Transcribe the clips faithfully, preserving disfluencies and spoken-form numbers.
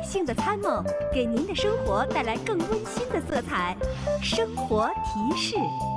性的参谋，给您的生活带来更温馨的色彩。生活提示。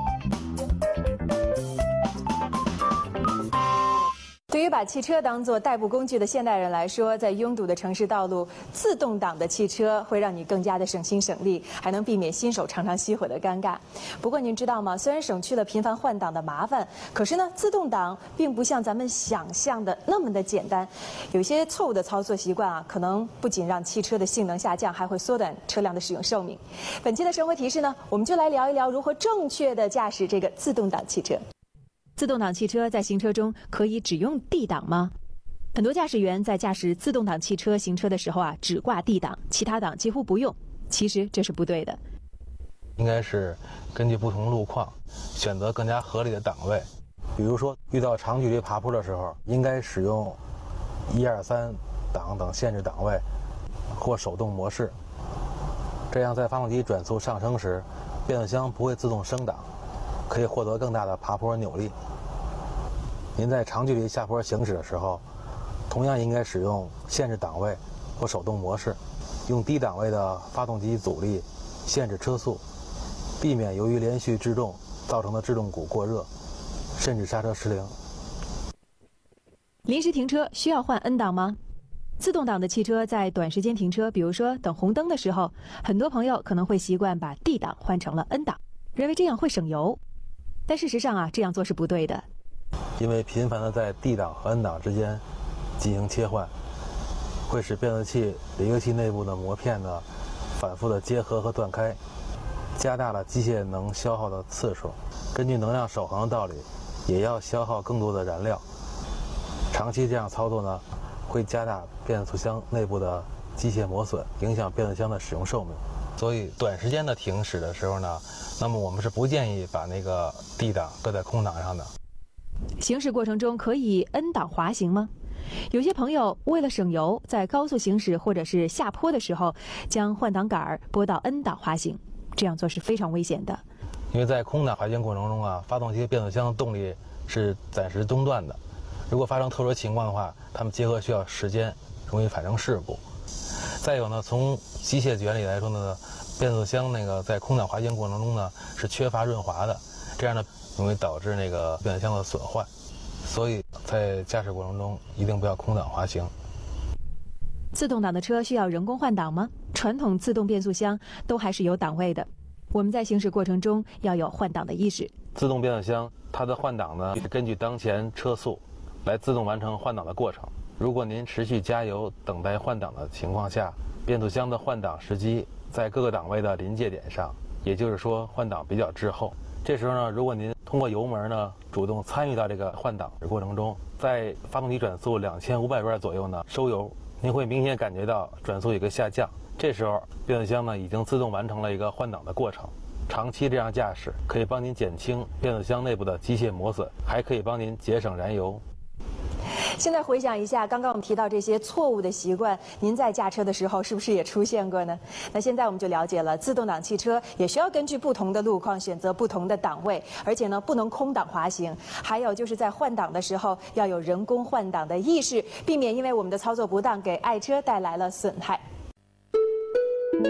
对于把汽车当作代步工具的现代人来说，在拥堵的城市道路，自动挡的汽车会让你更加的省心省力，还能避免新手常常熄火的尴尬。不过您知道吗？虽然省去了频繁换挡的麻烦，可是呢，自动挡并不像咱们想象的那么的简单。有些错误的操作习惯啊，可能不仅让汽车的性能下降，还会缩短车辆的使用寿命。本期的生活提示呢，我们就来聊一聊如何正确的驾驶这个自动挡汽车。自动挡汽车在行车中可以只用 D 档吗？很多驾驶员在驾驶自动挡汽车行车的时候啊，只挂 D 档，其他档几乎不用。其实这是不对的。 应该是根据不同路况选择更加合理的档位。比如说遇到长距离爬坡的时候，应该使用一二三档等限制档位或手动模式，这样在发动机转速上升时，变速箱不会自动升档，可以获得更大的爬坡扭力。您在长距离下坡行驶的时候，同样应该使用限制档位或手动模式，用低档位的发动机阻力限制车速，避免由于连续制动造成的制动鼓过热，甚至刹车失灵。 临时停车需要换 N 档吗？自动挡的汽车在短时间停车，比如说等红灯的时候，很多朋友可能会习惯把 D 档换成了 N 档，认为这样会省油。但事实上啊，这样做是不对的。 因为频繁的在 D 档和 N 档之间进行切换，会使变速器离合器内部的膜片呢反复的结合和断开，加大了机械能消耗的次数。根据能量守恒的道理，也要消耗更多的燃料。长期这样操作呢，会加大变速箱内部的机械磨损，影响变速箱的使用寿命。所以短时间的停驶的时候呢，那么我们是不建议把那个 D 档搁在空档上的。 行驶过程中可以 N 档滑行吗？有些朋友为了省油，在高速行驶或者是下坡的时候，将换挡杆拨到 N 档滑行，这样做是非常危险的。 因为在空档滑行过程中啊，发动机和变速箱的动力是暂时中断的，如果发生特殊情况的话，它们结合需要时间，容易产生事故。再有呢，从机械原理来说呢，变速箱那个在空档滑行过程中呢是缺乏润滑的，这样呢容易导致那个变速箱的损坏，所以在驾驶过程中一定不要空档滑行。 自动挡的车需要人工换挡吗？传统自动变速箱都还是有档位的，我们在行驶过程中要有换挡的意识。 自动变速箱它的换挡呢是根据当前车速来自动完成换挡的过程。如果您持续加油等待换挡的情况下，变速箱的换挡时机在各个档位的临界点上，也就是说换挡比较滞后。这时候呢，如果您通过油门呢主动参与到这个换挡的过程中，在发动机转速两千五百转左右呢收油，您会明显感觉到转速有一个下降。这时候变速箱呢已经自动完成了一个换挡的过程。长期这样驾驶可以帮您减轻变速箱内部的机械磨损，还可以帮您节省燃油。 现在回想一下，刚刚我们提到这些错误的习惯，您在驾车的时候是不是也出现过呢？那现在我们就了解了，自动挡汽车也需要根据不同的路况选择不同的档位，而且呢不能空档滑行。还有就是在换挡的时候要有人工换挡的意识，避免因为我们的操作不当给爱车带来了损害。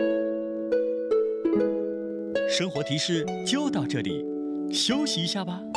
生活提示就到这里，休息一下吧。